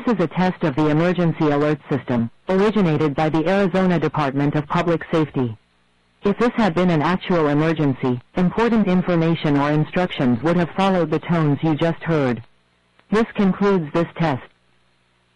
is a test of the emergency alert system, originated by the Arizona Department of Public Safety. If this had been an actual emergency, important information or instructions would have followed the tones you just heard. This concludes this test.